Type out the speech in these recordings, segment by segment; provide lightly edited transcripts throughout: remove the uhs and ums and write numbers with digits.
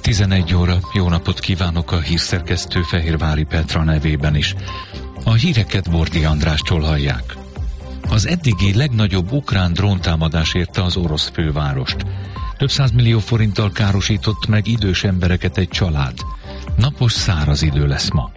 11 óra, jó napot kívánok a hírszerkesztő Fehérvári Petra nevében is. A híreket Bordi Andrástól hallják. Az eddigi legnagyobb ukrán dróntámadás érte az orosz fővárost. Több 100 millió forinttal károsított meg idős embereket egy család. Napos, száraz idő lesz ma.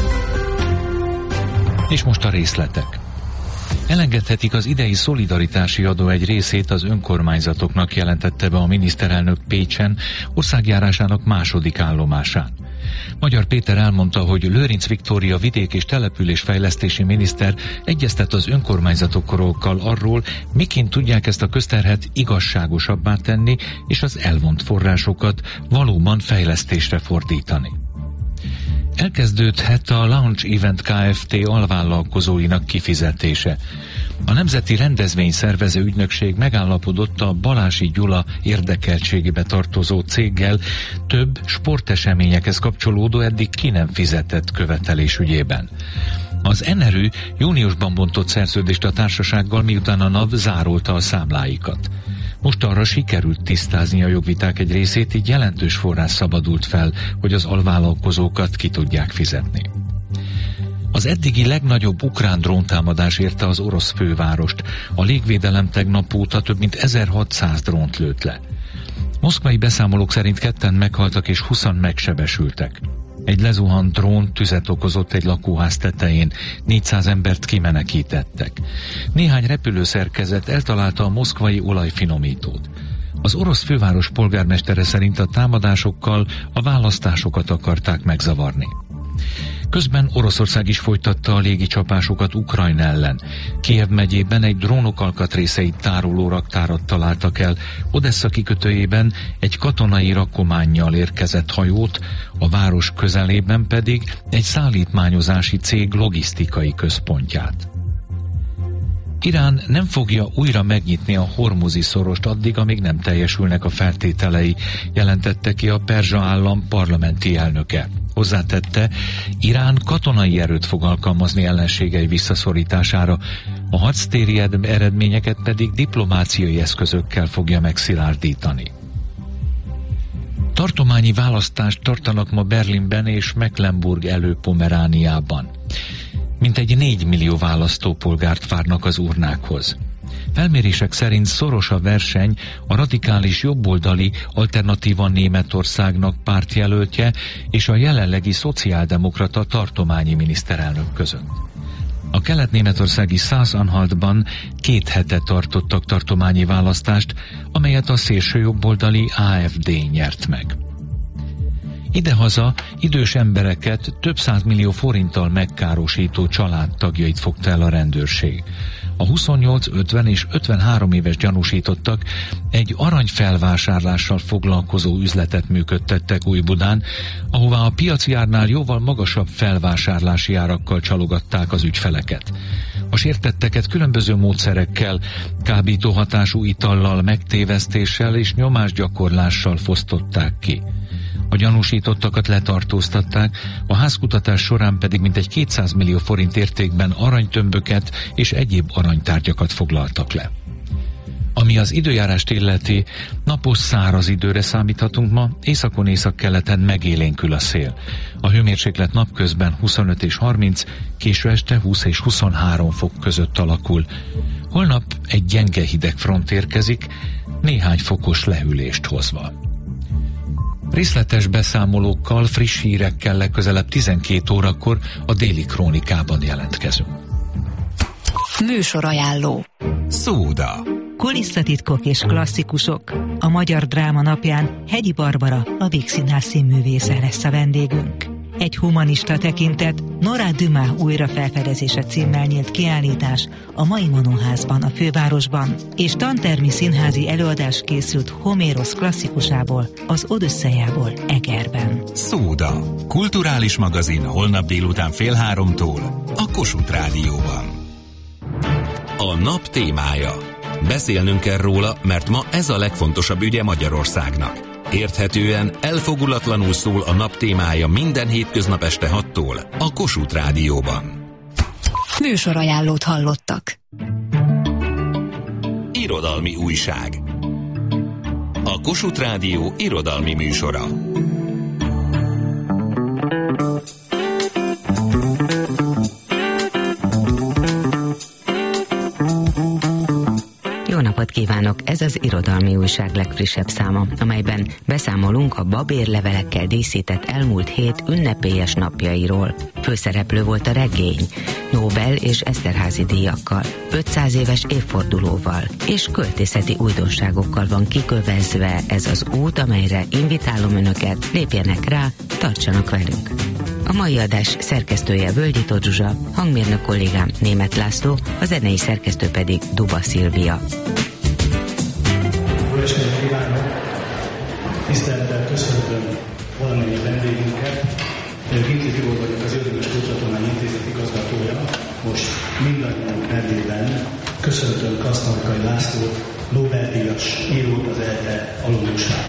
És most a részletek. Elengedhetik az idei szolidaritási adó egy részét az önkormányzatoknak, jelentette be a miniszterelnök Pécsen, országjárásának második állomásán. Magyar Péter elmondta, hogy Lőrinc Viktória vidék- és településfejlesztési miniszter egyeztet az önkormányzatokkal arról, miként tudják ezt a közterhet igazságosabbá tenni, és az elvont forrásokat valóban fejlesztésre fordítani. Elkezdődhet a Launch Event Kft. Alvállalkozóinak kifizetése. A Nemzeti Rendezvényszervező Ügynökség megállapodott a Balási Gyula érdekeltségébe tartozó céggel több sporteseményekhez kapcsolódó eddig ki nem fizetett követelés ügyében. Az NRÜ júniusban bontott szerződést a társasággal, miután a NAV zárolta a számláikat. Most arra sikerült tisztázni a jogviták egy részét, így jelentős forrás szabadult fel, hogy az alvállalkozókat ki tudják fizetni. Az eddigi legnagyobb ukrán dróntámadás érte az orosz fővárost. A légvédelem tegnap óta több mint 1600 drónt lőtt le. Moszkvai beszámolók szerint 2-en meghaltak és 20-an megsebesültek. Egy lezuhant drón tüzet okozott egy lakóház tetején, 400 embert kimenekítettek. Néhány repülőszerkezet eltalálta a moszkvai olajfinomítót. Az orosz főváros polgármestere szerint a támadásokkal a választásokat akarták megzavarni. Közben Oroszország is folytatta a légicsapásokat Ukrajna ellen. Kijev megyében egy drónok alkatrészeit tároló raktárat találtak el, Odessa kikötőjében egy katonai rakománnyal érkezett hajót, a város közelében pedig egy szállítmányozási cég logisztikai központját. Irán nem fogja újra megnyitni a Hormuzi szorost addig, amíg nem teljesülnek a feltételei, jelentette ki a perzsa állam parlamenti elnöke. Hozzátette, Irán katonai erőt fog alkalmazni ellenségei visszaszorítására, a harctéri eredményeket pedig diplomáciai eszközökkel fogja megszilárdítani. Tartományi választást tartanak ma Berlinben és Mecklenburg Előpomerániában. Mintegy 4 millió választópolgárt várnak az urnákhoz. Felmérések szerint szoros a verseny a radikális jobboldali Alternatíva Németországnak pártjelöltje és a jelenlegi szociáldemokrata tartományi miniszterelnök között. A kelet-németországi Szász-Anhaltban 2 hete tartottak tartományi választást, amelyet a szélsőjobboldali AfD nyert meg. Idehaza idős embereket több 100 millió forinttal megkárosító családtagjait fogta el a rendőrség. A 28, 50 és 53 éves gyanúsítottak egy aranyfelvásárlással foglalkozó üzletet működtettek Újbudán, ahová a piaci árnál jóval magasabb felvásárlási árakkal csalogatták az ügyfeleket. A sértetteket különböző módszerekkel, kábítóhatású itallal, megtévesztéssel és nyomásgyakorlással fosztották ki. A gyanúsítottakat letartóztatták, a házkutatás során pedig mintegy 200 millió forint értékben aranytömböket és egyéb aranytárgyakat foglaltak le. Ami az időjárást illeti, napos, száraz időre számíthatunk ma, északon északkeleten megélénkül a szél. A hőmérséklet napközben 25 és 30, késő este 20 és 23 fok között alakul. Holnap egy gyenge hidegfront érkezik, néhány fokos lehűlést hozva. Részletes beszámolókkal, friss hírekkel legközelebb 12 órakor a Déli Krónikában jelentkezünk. Műsorajánló. Szóda. Kulisszatitkok és klasszikusok. A Magyar Dráma napján Hegyi Barbara, a Vígszínház színművésze lesz a vendégünk. Egy humanista tekintet, Nora Dumas újrafelfedezése címmel nyílt kiállítás a Mai Monóházban, a fővárosban, és tantermi színházi előadás készült Homérosz klasszikusából, az Odüsszeiából Egerben. Szóda. Kulturális magazin holnap délután 14:30 a Kossuth Rádióban. A nap témája. Beszélnünk kell róla, mert ma ez a legfontosabb ügye Magyarországnak. Érthetően, elfogulatlanul szól a nap témája minden hétköznap este 6-tól a Kossuth Rádióban. Műsorajánlót hallottak. Irodalmi újság. A Kossuth Rádió irodalmi műsora. kívánok! Ez az Irodalmi Újság legfrissebb száma, amelyben beszámolunk a babérlevelekkel díszített elmúlt hét ünnepélyes napjairól. Főszereplő volt a regény, Nobel és Esterházy díjakkal, 500 éves évfordulóval és költészeti újdonságokkal van kikövezve ez az út, amelyre invitálom önöket, lépjenek rá, tartsanak velünk. A mai adás szerkesztője Völgyi Tóth Zsuzsa, hangmérnök kollégám Németh László, a zenei szerkesztő pedig Duba Szilvia. Jó estét kívánok! Tisztelettel köszöntöm valamennyi vendégünket. Ginczi Tibor vagyok, az Ördögös Kultúrtudományi Intézet igazgatója. Most mindannyiunk nevében köszöntöm Krasznahorkai Lászlót, Nobel-díjas írót, az ELTE alumnusát.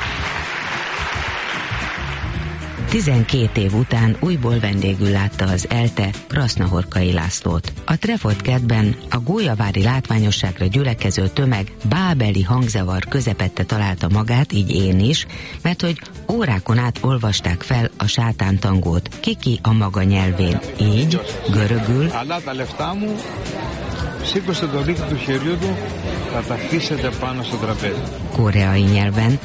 12 év után újból vendégül látta az ELTE Krasznahorkai Lászlót. A Trefort kertben a gólyavári látványosságra gyülekező tömeg bábeli hangzavar közepette találta magát, így én is, mert hogy órákon át olvasták fel a sátántangót, kiki a maga nyelvén, így görögül, koreai nyelven,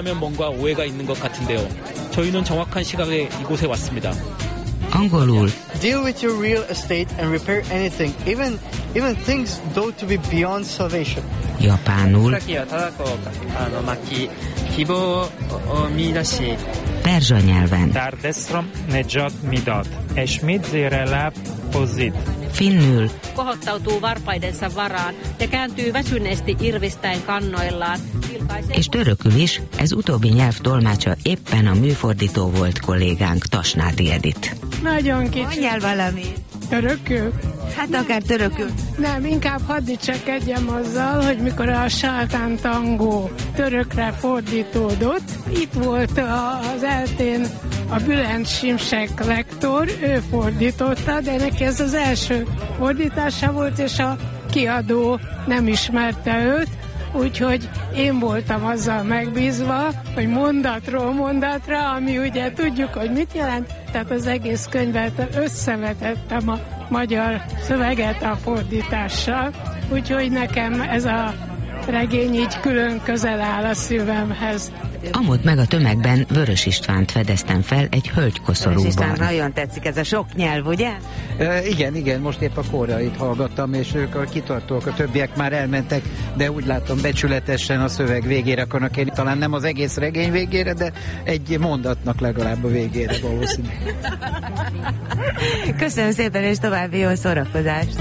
angolul, deal with your real estate and repair anything, even things though to be beyond salvation. japánul, perzsa nyelven, finnül, kohottautuu varpaidensa varaan ja kääntyy väsyneesti irvistäen kannoillaan. és törökül is, ez utóbbi nyelv tolmácsa éppen a műfordító volt kollégánk, Tasnádi Edit. Nagyon kicsi. Mondjál valamit. Törökül? Hát akár törökül. Nem, inkább hadd dicsekedjem azzal, hogy mikor a sátántangó törökre fordítódott, itt volt az ELTE-n a Bülent Simsek lektor, ő fordította, de neki ez az első fordítása volt, és a kiadó nem ismerte őt, úgyhogy én voltam azzal megbízva, hogy mondatról mondatra, ami ugye tudjuk, hogy mit jelent, tehát az egész könyvet összevetettem a magyar szöveget a fordítással, úgyhogy nekem ez a regény így külön közel áll a szívemhez. Amott meg a tömegben Vörös Istvánt fedeztem fel egy hölgykoszorúban. Vörös István, nagyon tetszik ez a sok nyelv, ugye? Igen, most épp a koreait hallgattam, és ők a kitartók, a többiek már elmentek, de úgy látom becsületesen a szöveg végére akarnak érni. Talán nem az egész regény végére, de egy mondatnak legalább a végére valószínű. Köszönöm szépen, és további jó szórakozást!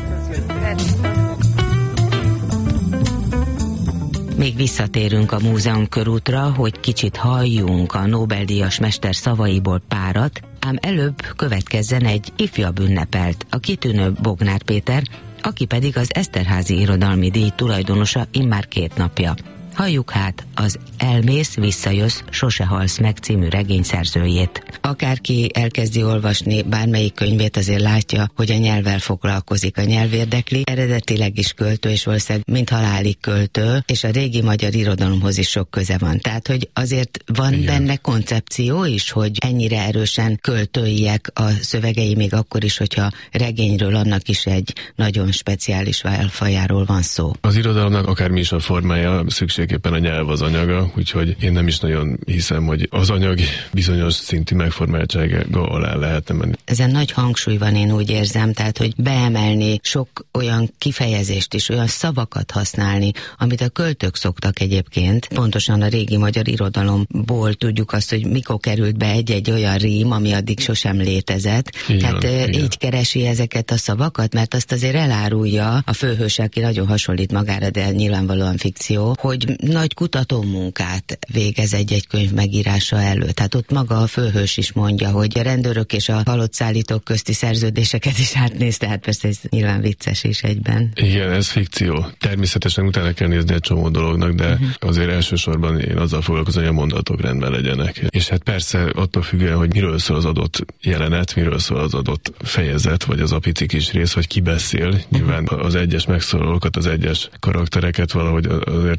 Még visszatérünk a múzeum körútra, hogy kicsit halljunk a Nobel-díjas mester szavaiból párat, ám előbb következzen egy ifjabb ünnepelt, a kitűnő Bognár Péter, aki pedig az Esterházy irodalmi díj tulajdonosa immár 2 napja. Halljuk hát az Elmész, visszajössz, sose halsz meg című regény szerzőjét. Akárki elkezdi olvasni bármelyik könyvét, azért látja, hogy a nyelvvel foglalkozik, a nyelv érdekli. Eredetileg is költő, és valószínűleg mind halálig költő, és a régi magyar irodalomhoz is sok köze van. Tehát, hogy azért van benne koncepció is, hogy ennyire erősen költőiek a szövegei, még akkor is, hogyha regényről, annak is egy nagyon speciális válfajáról van szó. Az irodalomnak akármi is a formája, szükségképpen a nyelv az anyaga, úgyhogy én nem is nagyon hiszem, hogy az anyag bizonyos szintű megformáltsága alá lehetne menni. Ezen nagy hangsúly van, én úgy érzem, tehát, hogy beemelni sok olyan kifejezést is, olyan szavakat használni, amit a költők szoktak egyébként. Pontosan a régi magyar irodalomból tudjuk azt, hogy mikor került be egy-egy olyan rím, ami addig sosem létezett. Igen, tehát így keresi ezeket a szavakat, mert azt azért elárulja a főhős, aki nagyon hasonlít magára, de nyilvánvalóan fikció, hogy nagy kutatómunkát végez egy-egy könyv megírása előtt. Tehát ott maga a főhős is mondja, hogy a rendőrök és a halott szállítók közti szerződéseket is átnéz, tehát persze ez nyilván vicces is egyben. Igen, ez fikció. Természetesen utána kell nézni egy csomó dolognak, de azért elsősorban én azzal foglalkozom, hogy a mondatok rendben legyenek. És hát persze attól függően, hogy miről szól az adott jelenet, miről szól az adott fejezet, vagy az a pici kis rész, hogy ki beszél. Nyilván az egyes megszólalókat, az egyes karaktereket valahogy azért nem árt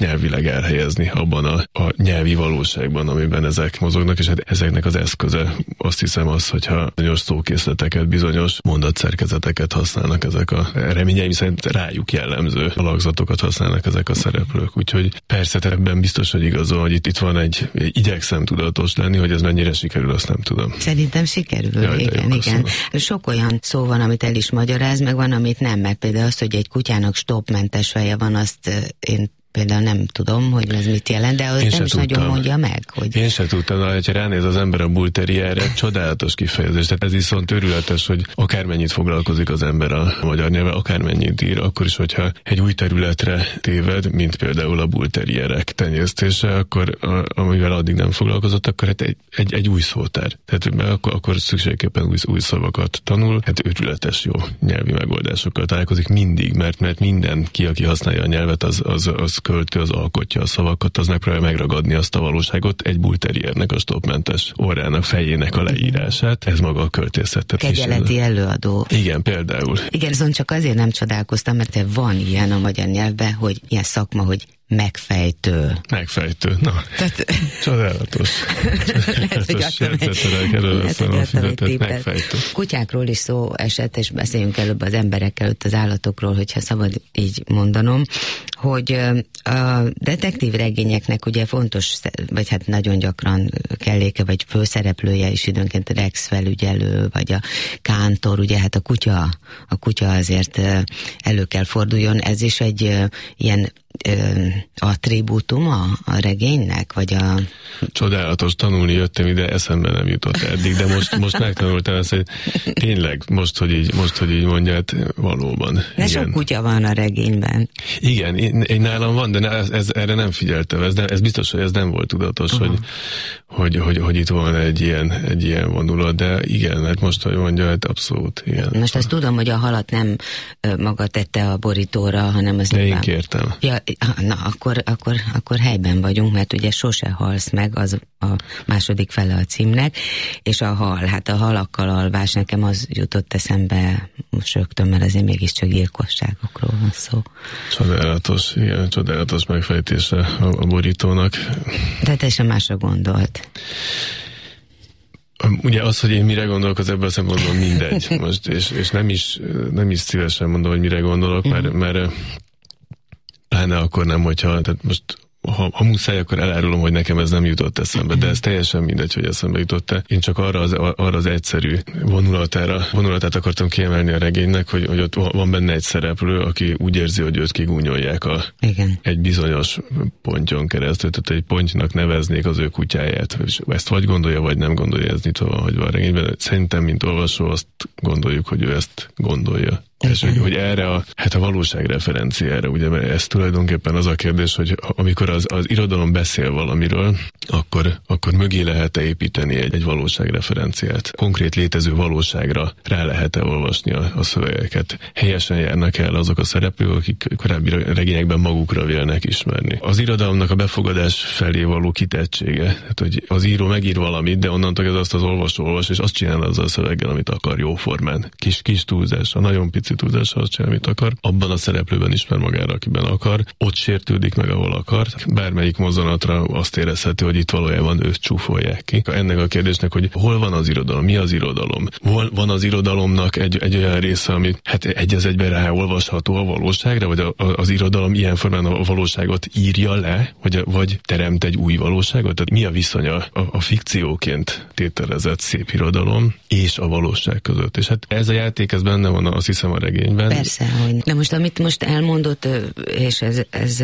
nyelvileg elhelyezni abban a nyelvi valóságban, amiben ezek mozognak, és hát ezeknek az eszköze, azt hiszem az, hogyha bizonyos szókészleteket, bizonyos mondatszerkezeteket használnak ezek a reményeim szerint rájuk jellemző alakzatokat használnak ezek a szereplők. Úgyhogy persze ebben biztos, hogy igazol, hogy itt van igyekszem tudatos lenni, hogy ez mennyire sikerül, azt nem tudom. Szerintem sikerül, jaj, igen. Sok olyan szó van, amit el is magyaráz, meg van, amit nem, mert például az, hogy egy kutyának stopmentes feje van, azt én például nem tudom, hogy ez mit jelent, de az nem is nagyon mondja meg. Hogy... Én sem tudtam, hogyha ránéz az ember a bull terrierre, csodálatos kifejezés. Tehát ez viszont őrületes, hogy akármennyit foglalkozik az ember a magyar nyelvvel, akármennyit ír, akkor is, hogyha egy új területre téved, mint például a bull terrierek tenyésztése, akkor amivel addig nem foglalkozott, akkor hát egy új szótár. Tehát akkor szükségképpen új szavakat tanul, hát őrületes jó nyelvi megoldásokkal találkozik mindig, mert mindenki, aki használja a nyelvet, az költő, az alkotja a szavakat, az megpróbálja megragadni azt a valóságot, egy bull terriernek a stopmentes orrának, fejének a leírását. Ez maga a költészet. Kegyeleti előadó. Igen, például. Igen, azon csak azért nem csodálkoztam, mert van ilyen a magyar nyelvben, hogy ilyen szakma, hogy megfejtő. Megfejtő, na. Tehát... Csodálatos. Megfejtő. Kutyákról is szó esett, és beszéljünk előbb az emberek előtt az állatokról, hogyha szabad így mondanom, hogy a detektív regényeknek ugye fontos, vagy hát nagyon gyakran kelléke, vagy főszereplője is időnként Rex felügyelő, vagy a kántor, ugye hát a kutya azért elő kell forduljon, ez is egy ilyen attribútum a regénynek, vagy a... Csodálatos, tanulni jöttem ide, eszembe nem jutott eddig, de most megtanultam ezt, hogy tényleg most, hogy így mondja, hát valóban. De sok kutya van a regényben. Igen, én nálam van, de erre nem figyeltem, ez biztos, hogy ez nem volt tudatos, hogy itt volna egy ilyen vonulat, de igen, hát most, hogy mondja, hát abszolút, igen. Most azt tudom, hogy a halat nem maga tette a borítóra, hanem az... De én kértem. Ja, na, akkor helyben vagyunk, mert ugye sose halsz meg, az a második fele a címnek, és a hal, hát a halakkal alvás, nekem az jutott eszembe most rögtön, mert azért mégiscsak gyilkosságokról van szó. Csodálatos, igen, csodálatos megfejtése a borítónak. De te sem másra gondolt. Ugye az, hogy én mire gondolok, az ebből a szempontból mindegy most, és nem is szívesen mondom, hogy mire gondolok, mert pláne akkor nem, hogyha, tehát most ha muszáj, akkor elárulom, hogy nekem ez nem jutott eszembe, de ez teljesen mindegy, hogy eszembe jutott-e. Én csak arra az egyszerű vonulatát akartam kiemelni a regénynek, hogy ott van benne egy szereplő, aki úgy érzi, hogy őt kigúnyolják egy bizonyos pontjon keresztül, tehát egy pontnak neveznék az ő kutyáját. És ezt vagy gondolja, vagy nem gondolja, ez nyitva van hagyva a regényben. Szerintem, mint olvasó, azt gondoljuk, hogy ő ezt gondolja. És hogy erre a valóság referenciára, ugye, mert ez tulajdonképpen az a kérdés, hogy amikor az irodalom beszél valamiről, akkor mögé lehet-e építeni egy valóság referenciát. Konkrét létező valóságra rá lehet-e olvasni a szövegeket. Helyesen járnak el azok a szereplők, akik korábbi regényekben magukra vélnek ismerni. Az irodalomnak a befogadás felé való kitettsége, tehát hogy az író megír valamit, de onnantól ez azt az olvasó olvas, és azt csinál azzal a szöveggel, amit akar, jóformán. Kis túlzás, a nagyon pici túlzás, azt csinál, amit akar. Abban a szereplőben ismer magára, akiben akar. Ott sértődik meg, ahol akar. Bármelyik mozzanatra azt érezhető, hogy itt valójában őt csúfolják ki. Ennek a kérdésnek, hogy hol van az irodalom, mi az irodalom? Van az irodalomnak egy olyan része, ami egy az egyben ráolvasható a valóságra, vagy az irodalom ilyen formán a valóságot írja le, vagy teremt egy új valóságot? Tehát mi a viszonya a fikcióként tételezett szép irodalom és a valóság között? És hát ez a játék, ez benne van, azt hiszem, a regényben. Persze, hogy. De most, amit most elmondott, és ez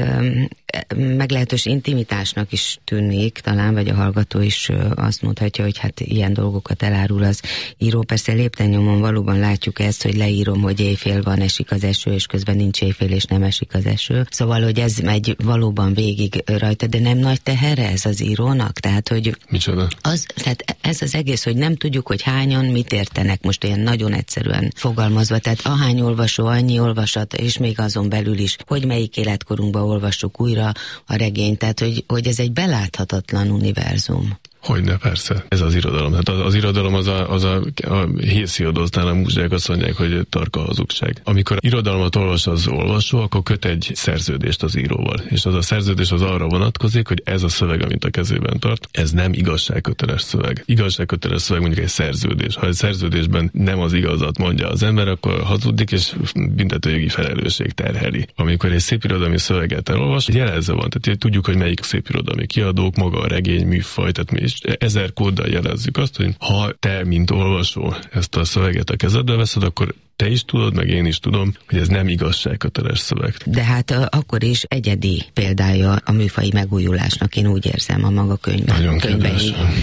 meglehetős intimitásnak is tűnik, talán, vagy a hallgató is azt mondhatja, hogy hát ilyen dolgokat elárul az író. Persze lépten-nyomon valóban látjuk ezt, hogy leírom, hogy éjfél van, esik az eső, és közben nincs éjfél, és nem esik az eső. Szóval, hogy ez megy valóban végig rajta, de nem nagy teher ez az írónak? Tehát, hogy... Micsoda? Tehát ez az egész, hogy nem tudjuk, hogy hányan mit értenek, most olyan nagyon egyszerűen fogalmazva, tehát ahány olvasó, annyi olvasat, és még azon belül is, hogy melyik életkorunkban olvassuk újra a regényt, tehát hogy ez egy beláthatatlan univerzum. Hogyne, persze. Ez az irodalom. Hát az irodalom az a Hésziodoznál a múzsák azt mondják, hogy tarka hazugság. Amikor irodalmat olvas az olvasó, akkor köt egy szerződést az íróval. És az a szerződés az arra vonatkozik, hogy ez a szöveg, amit a kezében tart, ez nem igazságköteles szöveg. Igazságköteles szöveg mondjuk egy szerződés. Ha egy szerződésben nem az igazat mondja az ember, akkor hazudik, és büntetőjogi felelősség terheli. Amikor egy szépirodalmi szöveget elolvas, jelezve van, tehát tudjuk, hogy melyik szépirodalmi kiadók, maga a regény, műfaj, tehát mi is 1000 kóddal jelezzük azt, hogy ha te, mint olvasó, ezt a szöveget a kezedbe veszed, akkor te is tudod, meg én is tudom, hogy ez nem igazságköteles szöveg. De hát akkor is egyedi példája a műfai megújulásnak, én úgy érzem a maga Nagyon kedves.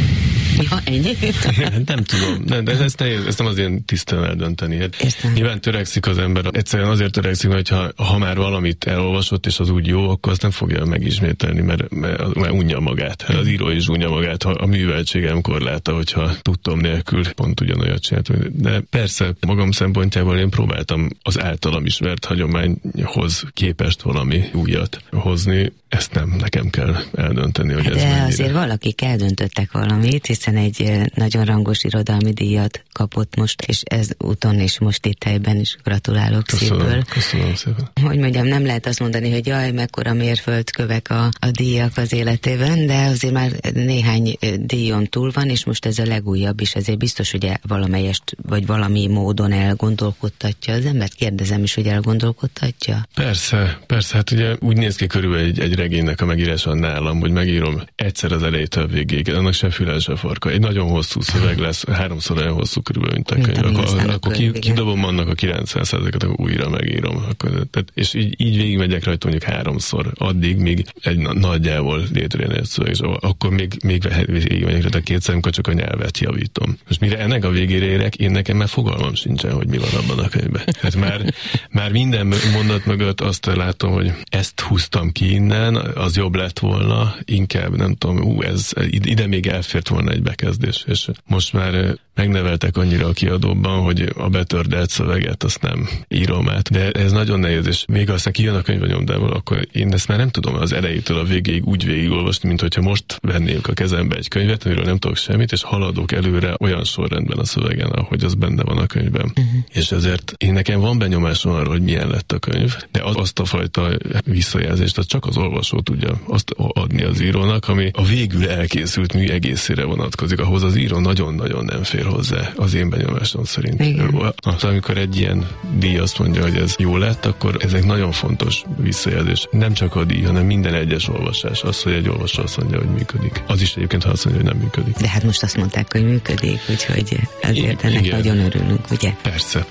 Ja, ennyi? Nem tudom, de ezt nem az ilyen tisztán eldönteni. Hát nyilván törekszik az ember, egyszerűen azért törekszik, hogy ha már valamit elolvasott, és az úgy jó, akkor azt nem fogja megismételni, mert unja magát. Az író is unja magát, ha a műveltségem korláta, hogyha tudtom nélkül pont ugyanolyat csináltam. De persze, magam szempontjából én próbáltam az általam ismert hagyományhoz képest valami újat hozni. Ezt nem nekem kell eldönteni, hogy ez mennyire. Azért valakik eldöntöttek valamit, hiszen egy nagyon rangos irodalmi díjat kapott most, és ez úton és most itt helyben is gratulálok szívből. Köszönöm szépen. Hogy mondjam, nem lehet azt mondani, hogy jaj, mekkora mérföldkövek a díjak az életében, de azért már néhány díjon túl van, és most ez a legújabb is, ezért biztos, hogy valamelyest, vagy valami módon elgondolkodtatja az embert. Kérdezem is, hogy elgondolkodtatja? Persze, hát ugye úgy néz ki körülbelül egy regénynek a megírása nálam, hogy megírom egyszer az elejétől végéig, annak se füle, se farka. Egy nagyon hosszú szöveg lesz, 3-szor olyan hosszú körülbelül, mint a könyv. Akkor kidobom annak a 90%-et, akkor újra megírom. És így végigmegyek rajta mondjuk 3-szor, addig, míg egy nagyjából létrejön egy szöveg, és akkor még végigmegyek rajta 2-szer, amikor csak a nyelvet javítom. Most mire ennek a végére érek, nekem már fogalmam sincsen, hogy mi van abban a könyvben. Hát már minden mondat mögött azt látom, hogy ezt húztam ki innen, az jobb lett volna, inkább nem tudom, ide még elfért volna egy bekezdés, és most már megneveltek annyira a kiadóban, hogy a betördelt szöveget azt nem írom át. De ez nagyon nehéz, és még aztán kijön a könyv a nyomdából, akkor én ezt már nem tudom az elejétől a végéig úgy végigolvasni, mint hogyha most vennék a kezembe egy könyvet, amiről nem tudok semmit, és haladok előre olyan sorrendben a szövegen, ahogy az benne van a könyvben. És ezért nekem van benyomásom arra, hogy milyen lett a könyv, de azt a fajta visszajelzést az csak az olvasó tudja azt adni az írónak, ami a végül elkészült mű egészére vonatkozik, ahhoz az író nagyon-nagyon nem fér hozzá, az én benyomásom szerint. Amikor egy ilyen díj azt mondja, hogy ez jó lett, akkor ezek nagyon fontos visszajelzés. Nem csak a díj, hanem minden egyes olvasás. Az, hogy egy olvasó azt mondja, hogy működik. Az is egyébként, ha azt mondja, hogy nem működik. De hát most azt mondták, hogy működik, úgyhogy azért ennek nagyon örülünk, ugye? Persze.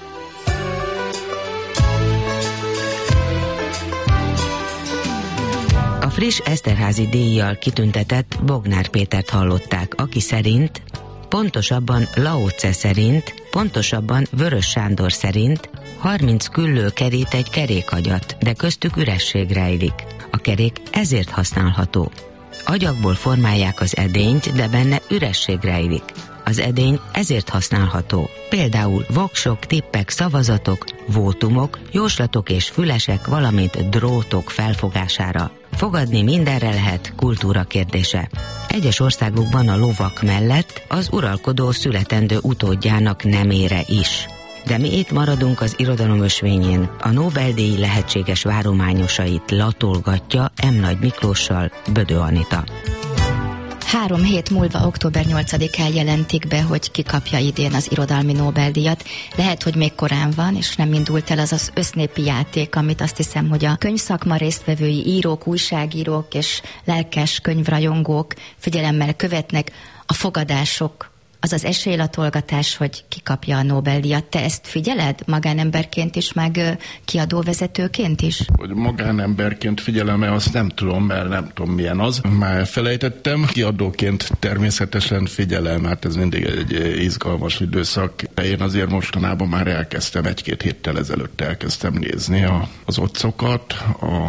A friss Eszterházy díjjal kitüntetett Bognár Pétert hallották, aki szerint, pontosabban Lao Tse szerint, pontosabban Vörös Sándor szerint 30 küllő kerít egy kerékagyat, de köztük üresség rejlik. A kerék ezért használható. Agyagból formálják az edényt, de benne üresség rejlik. Az edény ezért használható. Például voksok, tippek, szavazatok, vótumok, jóslatok és fülesek, valamint drótok felfogására. Fogadni mindenre lehet, kultúra kérdése. Egyes országokban a lovak mellett az uralkodó születendő utódjának nemére is. De mi itt maradunk az irodalom ösvényén. A Nobel-díj lehetséges várományosait latolgatja M. Nagy Miklóssal Bödö Anita. 3 hét múlva, október 8-án jelentik be, hogy ki kapja idén az irodalmi Nobel-díjat. Lehet, hogy még korán van, és nem indult el az össznépi játék, amit azt hiszem, hogy a könyvszakma résztvevői írók, újságírók és lelkes könyvrajongók figyelemmel követnek. A fogadások, az az esélylatolgatás, hogy ki kapja a Nobel-díjat. Te ezt figyeled magánemberként is, meg kiadóvezetőként is? Hogy magánemberként figyelem-e, azt nem tudom, mert nem tudom milyen az. Már elfelejtettem. Kiadóként természetesen figyelem, hát ez mindig egy izgalmas időszak. Én azért mostanában már elkezdtem, 1-2 héttel ezelőtt elkezdtem nézni az otcokat, a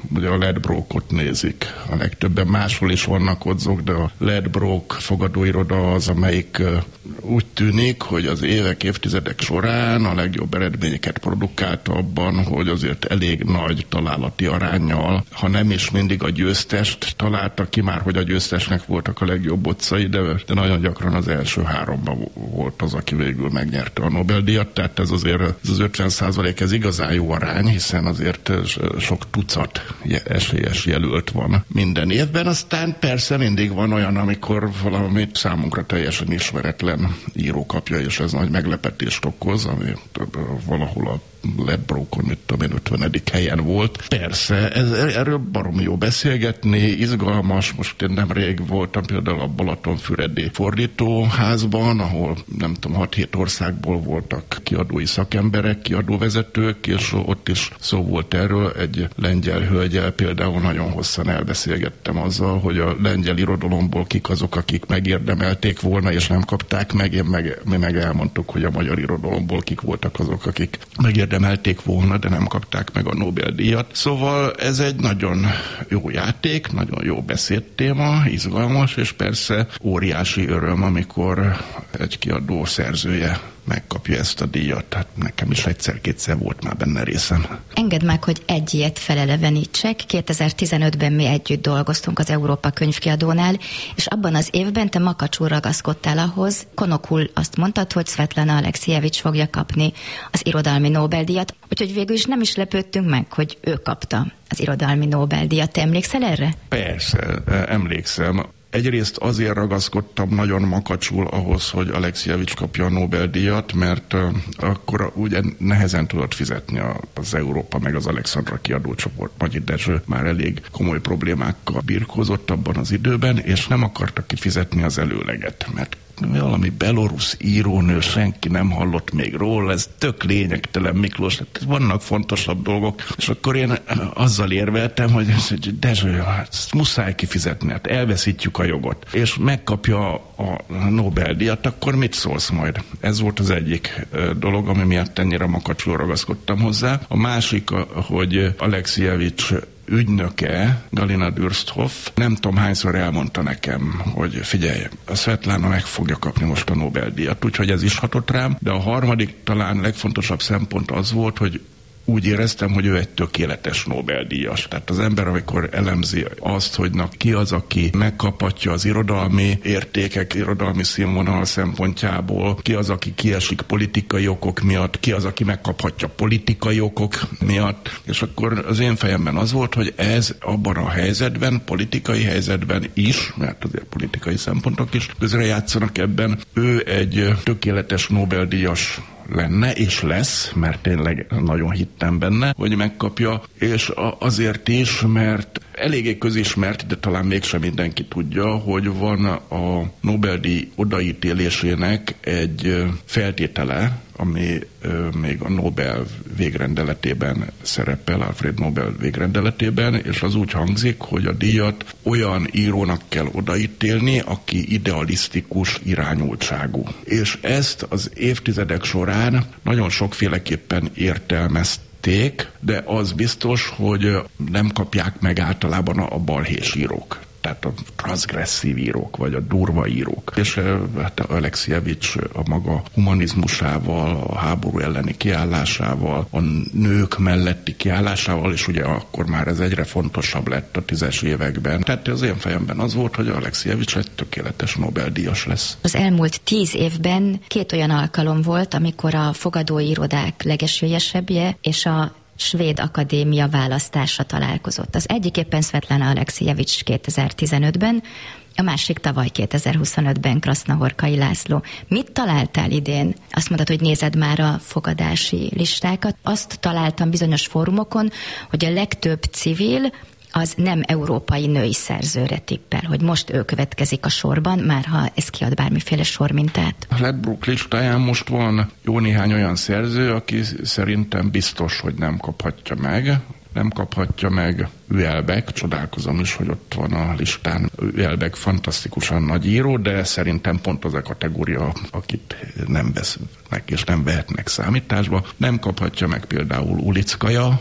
ugye a Ledbrokot nézik. A legtöbben máshol is vannak odzok, de a Ledbrok fogadóiroda az, amelyik úgy tűnik, hogy az évtizedek során a legjobb eredményeket produkálta abban, hogy azért elég nagy találati aránnyal, ha nem is mindig a győztest találta ki, már hogy a győztesnek voltak a legjobb otcai, de nagyon gyakran az első 3-ban volt az, aki végül megnyerte a Nobel-díjat, tehát ez azért ez az 50% ez igazán jó arány, hiszen azért sok tucat esélyes jelölt van minden évben, aztán persze mindig van olyan, amikor valamit számunkra teljesen ismeretlen író kapja, és ez nagy meglepetést okoz, ami valahol a Ledbrokon, 50. helyen volt. Persze, erről baromi jó beszélgetni, izgalmas, most én nemrég voltam például a Balatonfüredi fordítóházban, ahol nem tudom, 6-7 országból voltak kiadói szakemberek, kiadóvezetők, és ott is szó volt erről. Egy lengyel hölgyel például nagyon hosszan elbeszélgettem azzal, hogy a lengyel irodalomból kik azok, akik megérdemelték volna, és nem kapták meg. Mi meg elmondtuk, hogy a magyar irodalomból kik voltak azok, akik megérdemelték volna, de nem kapták meg a Nobel-díjat. Szóval ez egy nagyon jó játék, nagyon jó beszédtéma, izgalmas, és persze óriási öröm, amikor egy kiadó szerzője megkapja ezt a díjat. Tehát nekem is egyszer-kétszer volt már benne részem. Engedd meg, hogy egy ilyet felelevenítsek. 2015-ben mi együtt dolgoztunk az Európa Könyvkiadónál, és abban az évben te makacsul ragaszkodtál ahhoz, konokul azt mondtad, hogy Svetlana Alexijevics fogja kapni az irodalmi Nobel-díjat, úgyhogy végül is nem is lepődtünk meg, hogy ő kapta az irodalmi Nobel-díjat. Te emlékszel erre? Persze, emlékszem. Egyrészt azért ragaszkodtam nagyon makacsul ahhoz, hogy Alexijevics kapja a Nobel-díjat, mert akkor ugye nehezen tudott fizetni az Európa meg az Alexandra kiadócsoport. Magyi Dezső már elég komoly problémákkal birkózott abban az időben, és nem akartak kifizetni az előleget, mert valami belorusz írónő, senki nem hallott még róla, ez tök lényegtelen, Miklós, vannak fontosabb dolgok. És akkor én azzal érveltem, hogy Dezső, ezt muszáj kifizetni, hát elveszítjük a jogot, és megkapja a Nobel-díjat, akkor mit szólsz majd? Ez volt az egyik dolog, ami miatt ennyire makacsul ragaszkodtam hozzá. A másik, hogy Alexijevics ügynöke, Galina Dürsthoff, nem tudom hányszor elmondta nekem, hogy figyelj, a Svetlana meg fogja kapni most a Nobel-díjat, úgyhogy ez is hatott rám, de a harmadik, talán legfontosabb szempont az volt, hogy úgy éreztem, hogy ő egy tökéletes Nobel-díjas. Tehát az ember, amikor elemzi azt, hogy ki az, aki megkaphatja az irodalmi értékek, irodalmi színvonal szempontjából, ki az, aki kiesik politikai okok miatt, ki az, aki megkaphatja politikai okok miatt, és akkor az én fejemben az volt, hogy ez abban a helyzetben, politikai helyzetben is, mert azért politikai szempontok is közrejátszanak ebben, ő egy tökéletes Nobel-díjas lenne, és lesz, mert tényleg nagyon hittem benne, hogy megkapja, és azért is, mert eléggé közismert, de talán mégsem mindenki tudja, hogy van a Nobel-díj odaítélésének egy feltétele, ami még a Nobel végrendeletében szerepel, Alfred Nobel végrendeletében, és az úgy hangzik, hogy a díjat olyan írónak kell odaítélni, aki idealisztikus irányultságú. És ezt az évtizedek során nagyon sokféleképpen értelmezték, de az biztos, hogy nem kapják meg általában a balhés írók. Tehát a transzgresszív írók, vagy a durva írók. És hát Alexijevics a maga humanizmusával, a háború elleni kiállásával, a nők melletti kiállásával, és ugye akkor már ez egyre fontosabb lett a 10-es években. Tehát az én fejemben az volt, hogy Alexijevics egy tökéletes Nobel-díjas lesz. Az elmúlt 10 évben 2 olyan alkalom volt, amikor a fogadóirodák legesélyesebbje és a Svéd Akadémia választása találkozott. Az egyik éppen Svetlana Alexijevics 2015-ben, a másik tavaly 2025-ben Krasznahorkai László. Mit találtál idén? Azt mondtad, hogy nézed már a fogadási listákat. Azt találtam bizonyos fórumokon, hogy a legtöbb civil az nem európai női szerzőre tippel, hogy most ő következik a sorban, már ha ez kiad bármiféle sormintát. A Ledbrok listáján most van jó néhány olyan szerző, aki szerintem biztos, hogy nem kaphatja meg. Nem kaphatja meg Houellebecq, csodálkozom is, hogy ott van a listán. Houellebecq fantasztikusan nagy író, de szerintem pont az a kategória, akit nem vesznek és nem vehetnek számításba. Nem kaphatja meg például Ulickaja,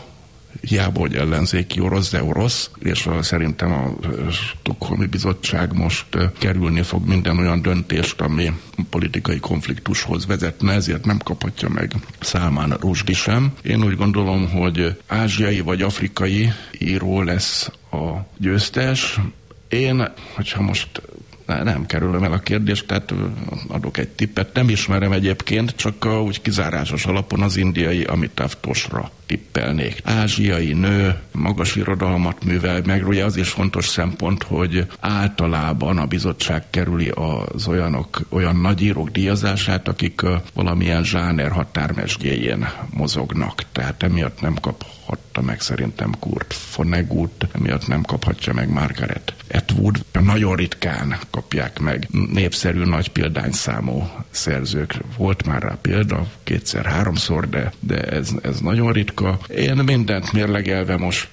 hiába, hogy ellenzéki orosz, de orosz, és szerintem a Stockholmi Bizottság most kerülni fog minden olyan döntést, ami politikai konfliktushoz vezetne, ezért nem kaphatja meg Salman Rushdie sem. Én úgy gondolom, hogy ázsiai vagy afrikai író lesz a győztes. Én, hogyha most nem kerülöm el a kérdést, tehát adok egy tippet. Nem ismerem egyébként, csak úgy kizárásos alapon az indiai Amitav Tosra tippelnék. Ázsiai nő, magas irodalmat művel, meg ugye az is fontos szempont, hogy általában a bizottság kerüli az olyan nagy írók díjazását, akik valamilyen zsáner határmesdjéjén mozognak. Tehát emiatt nem kaphatta meg szerintem Kurt Vonnegut, emiatt nem kaphatja meg Margaret Atwood. Nagyon ritkán kapják meg népszerű, nagy példányszámú szerzők. Volt már rá példa, 2-3-szor, de ez nagyon ritka. Én mindent mérlegelve most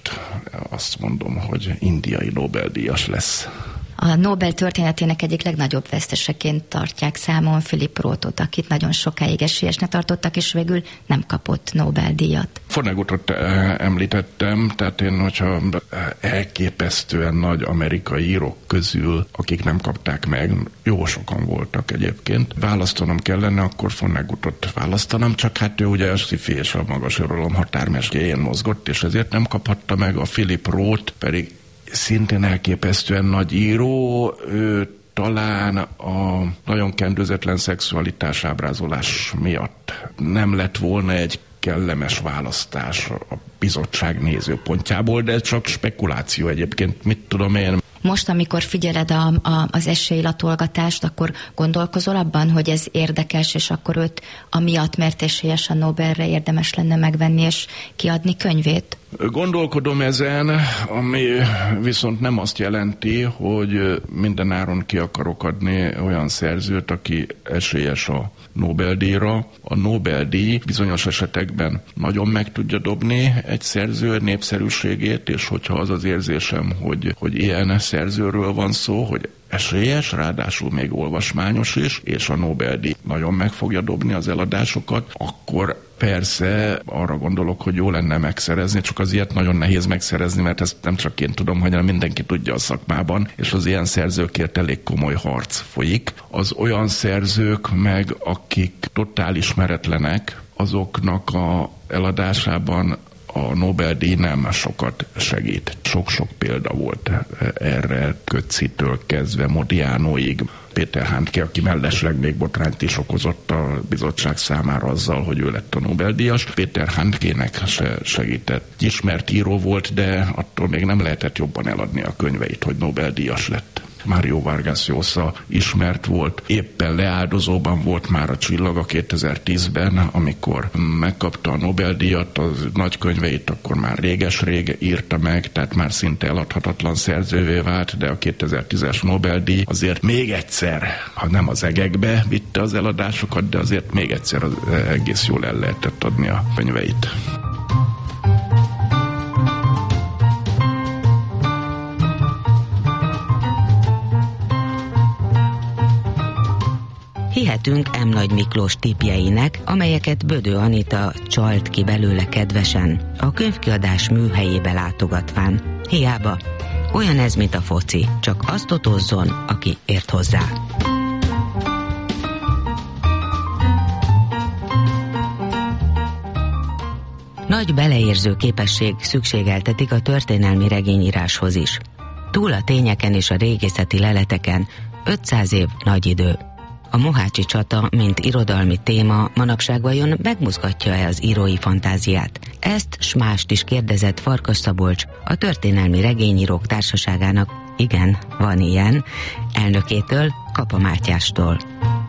azt mondom, hogy indiai Nobel-díjas lesz. A Nobel történetének egyik legnagyobb veszteseként tartják számon Philip Rothot, akit nagyon sokáig esélyesnek tartottak, és végül nem kapott Nobel-díjat. Vonnegutot említettem, tehát én, hogyha elképesztően nagy amerikai írók közül, akik nem kapták meg, jó sokan voltak egyébként, választanom kellene, akkor Vonnegutot választanám, csak hát ő ugye a sci-fi és a magas irodalom határmesdjéjén mozgott, és ezért nem kaphatta meg. A Philip Roth pedig szintén elképesztően nagy író, ő talán a nagyon kendőzetlen szexualitás ábrázolás miatt nem lett volna egy kellemes választás a bizottság nézőpontjából, de ez csak spekuláció egyébként, mit tudom én. Most, amikor figyeled az esélylatolgatást, akkor gondolkozol abban, hogy ez érdekes, és akkor őt amiatt, mert esélyes a Nobelre, érdemes lenne megvenni és kiadni könyvét? Gondolkodom ezen, ami viszont nem azt jelenti, hogy minden áron ki akarok adni olyan szerzőt, aki esélyes a Nobel-díjra. A Nobel-díj bizonyos esetekben nagyon meg tudja dobni egy szerző népszerűségét, és hogyha az az érzésem, hogy ilyen szerzőről van szó, hogy esélyes, ráadásul még olvasmányos is, és a Nobel-díj nagyon meg fogja dobni az eladásokat, akkor persze arra gondolok, hogy jó lenne megszerezni, csak az ilyet nagyon nehéz megszerezni, mert ezt nem csak én tudom, hanem mindenki tudja a szakmában, és az ilyen szerzőkért elég komoly harc folyik. Az olyan szerzők meg, akik totál ismeretlenek, azoknak a eladásában a Nobel-díj nem sokat segít. Sok-sok példa volt erre, Kötzitől kezdve Modianoig. Péter Handke, aki mellesleg még botrányt is okozott a bizottság számára azzal, hogy ő lett a Nobel-díjas. Péter Handkének se segített. Ismert író volt, de attól még nem lehetett jobban eladni a könyveit, hogy Nobel-díjas lett. Mário Vargas Llosa ismert volt, éppen leáldozóban volt már a Csillaga 2010-ben, amikor megkapta a Nobel-díjat, az nagy könyveit akkor már réges-rég írta meg, tehát már szinte eladhatatlan szerzővé vált, de a 2010-es Nobel-díj azért még egyszer, ha nem az egekbe vitte az eladásokat, de azért még egyszer egész jól el lehetett adni a könyveit. Hihetünk M. Nagy Miklós tippjeinek, amelyeket Bödő Anita csalt ki belőle kedvesen, a könyvkiadás műhelyébe látogatván. Hiába, olyan ez, mint a foci, csak azt totozzon, aki ért hozzá. Nagy beleérző képesség szükségeltetik a történelmi regényíráshoz is. Túl a tényeken és a régészeti leleteken 500 év nagy idő. A mohácsi csata, mint irodalmi téma, manapság vajon megmozgatja-e az írói fantáziát? Ezt s mást is kérdezett Farkas Szabolcs, a Történelmi Regényírók Társaságának, igen, van ilyen, elnökétől, Kapa Mátyástól.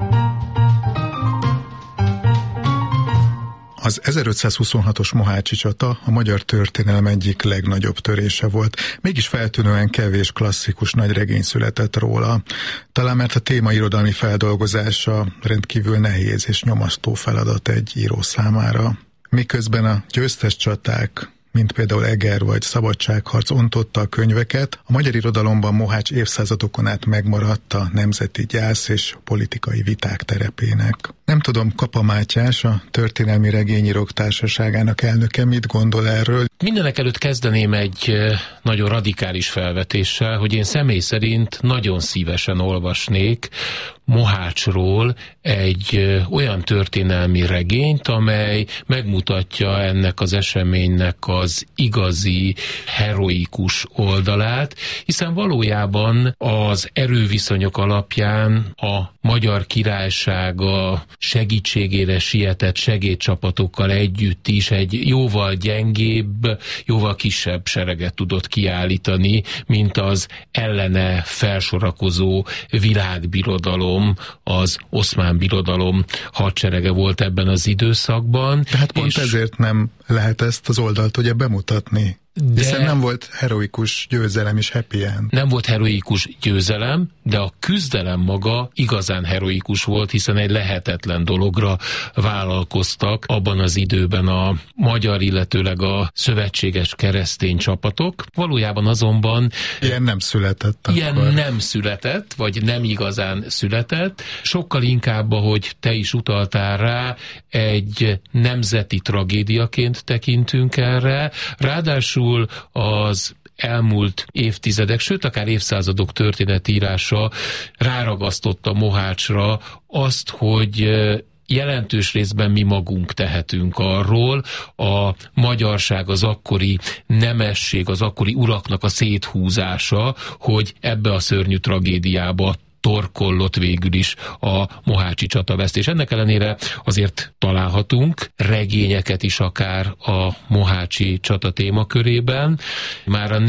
Az 1526-os mohácsi csata a magyar történelem egyik legnagyobb törése volt, mégis feltűnően kevés klasszikus nagyregény született róla. Talán mert a téma irodalmi feldolgozása rendkívül nehéz és nyomasztó feladat egy író számára. Miközben a győztes csaták mint például Eger vagy Szabadságharc ontotta a könyveket, a magyar irodalomban Mohács évszázadokon át megmaradt a nemzeti gyász és politikai viták terepének. Nem tudom, Kapa Mátyás, a Történelmi Regényírók Társaságának elnöke mit gondol erről? Mindenek előtt kezdeném egy nagyon radikális felvetéssel, hogy én személy szerint nagyon szívesen olvasnék Mohácsról egy olyan történelmi regényt, amely megmutatja ennek az eseménynek az igazi, heroikus oldalát, hiszen valójában az erőviszonyok alapján a Magyar Királyság a segítségére sietett segédcsapatokkal együtt is egy jóval gyengébb, jóval kisebb sereget tudott kiállítani, mint az ellene felsorakozó világbirodalom, az Oszmán Birodalom hadserege volt ebben az időszakban. Tehát pont ezért nem lehet ezt az oldalt ugye bemutatni. Hiszen nem volt heroikus győzelem és happy end. Nem volt heroikus győzelem, de a küzdelem maga igazán heroikus volt, hiszen egy lehetetlen dologra vállalkoztak abban az időben a magyar, illetőleg a szövetséges keresztény csapatok. Valójában azonban ilyen nem született akkor. Nem született, vagy nem igazán született. Sokkal inkább, ahogy te is utaltál rá, egy nemzeti tragédiaként tekintünk erre. Ráadásul az elmúlt évtizedek, sőt akár évszázadok történetírása ráragasztotta Mohácsra azt, hogy jelentős részben mi magunk tehetünk arról, a magyarság, az akkori nemesség, az akkori uraknak a széthúzása, hogy ebbe a szörnyű tragédiába torkollott végül is a mohácsi csatavesztés. Ennek ellenére azért találhatunk regényeket is akár a mohácsi csata témakörében. Már a